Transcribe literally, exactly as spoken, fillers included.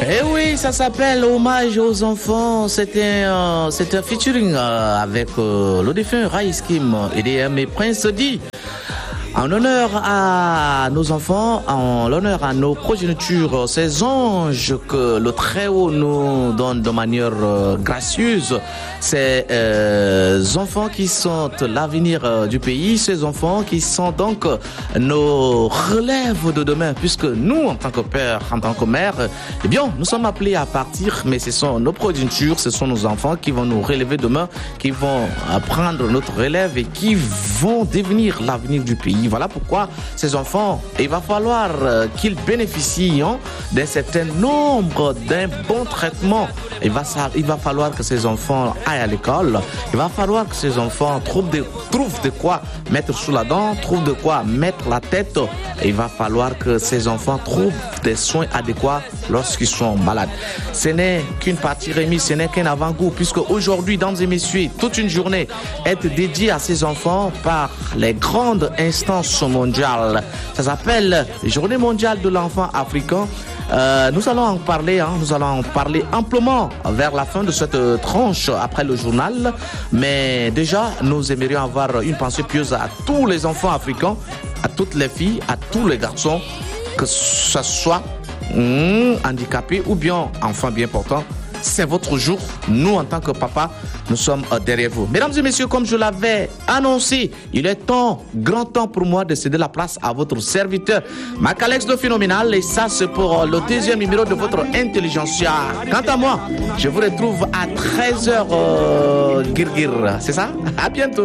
Eh oui, ça s'appelle Hommage aux enfants. C'était un, c'était un featuring euh, avec euh, le défunt Raïs Kim et D M et Prince D. En honneur à nos enfants, en l'honneur à nos progénitures, ces anges que le Très-Haut nous donne de manière euh, gracieuse, ces euh, enfants qui sont l'avenir euh, du pays, ces enfants qui sont donc nos relèves de demain, puisque nous, en tant que père, en tant que mère, eh bien, nous sommes appelés à partir, mais ce sont nos progénitures, ce sont nos enfants qui vont nous relever demain, qui vont prendre notre relève et qui vont devenir l'avenir du pays. Voilà pourquoi ces enfants, il va falloir qu'ils bénéficient hein, d'un certain nombre, d'un bon traitement. Il va, il va falloir que ces enfants aillent à l'école. Il va falloir que ces enfants trouvent de, trouvent de quoi mettre sous la dent, trouvent de quoi mettre la tête. Il va falloir que ces enfants trouvent des soins adéquats lorsqu'ils sont malades. Ce n'est qu'une partie remise, ce n'est qu'un avant-goût, puisque aujourd'hui, dans et messieurs, toute une journée est dédiée à ces enfants par les grandes instances mondiales. Ça s'appelle Journée mondiale de l'enfant africain. Euh, nous allons en parler, hein, nous allons en parler amplement vers la fin de cette tranche après le journal. Mais déjà, nous aimerions avoir une pensée pieuse à tous les enfants africains, à toutes les filles, à tous les garçons, que ce soit mmh, handicapés ou bien enfants bien portants. C'est votre jour. Nous, en tant que papa, nous sommes derrière vous. Mesdames et messieurs, comme je l'avais annoncé, il est temps, grand temps pour moi de céder la place à votre serviteur, Macalex le Phénoménal. Et ça, c'est pour le deuxième numéro de votre intelligentsia. Quant à moi, je vous retrouve à treize heures, euh, Girgir. C'est ça? À bientôt.